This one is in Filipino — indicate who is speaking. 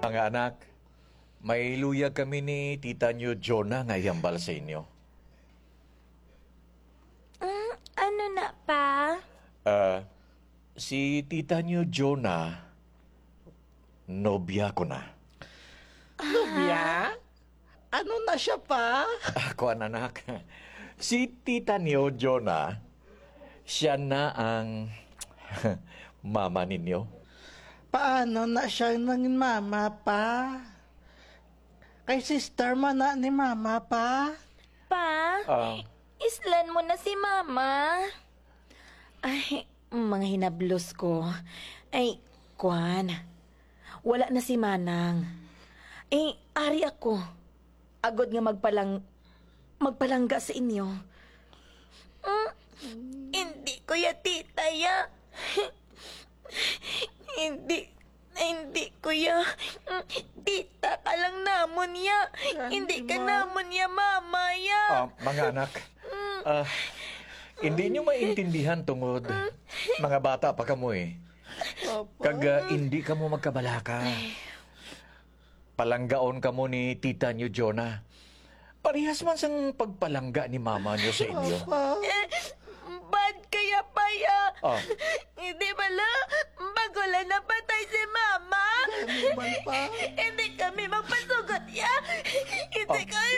Speaker 1: Mga anak, may luyag kami ni Tita niyo Jonah nga ihambal sa inyo.
Speaker 2: Ano na pa?
Speaker 1: Si Tita niyo Jonah, nobya ko na.
Speaker 3: Nobya? Ano na siya pa?
Speaker 1: Ako anak, si Tita niyo Jonah, siya na ang mama ninyo.
Speaker 3: Paano na siya nangin mama pa? Kay sister man na ni mama pa?
Speaker 2: Pa?
Speaker 1: Ah,
Speaker 2: Islan mo na si Mama. Ay, mga hinablos ko. Ay, Kwan. Wala na si Manang. Eh, ari ako. Agod nga magpalangga sa inyo. Hindi ko ya, tita ya. Hindi kuya. Tita ka lang namon ya. Hindi ka namon ya, mama ya.
Speaker 1: mga anak, hindi nyo maintindihan tungod. Mga bata pa kamo eh. Hindi ka mo magkabalaka. Palanggaon ka mo ni Tita niyo Jonah. Parehas man sang pagpalangga ni mama niyo sa inyo.
Speaker 2: Bad kaya pa ya.
Speaker 1: Ah.
Speaker 2: Hindi bala, bago lang napatay si mama.
Speaker 3: Ano pa?
Speaker 2: Hindi kami magpasugot ya. Hindi kami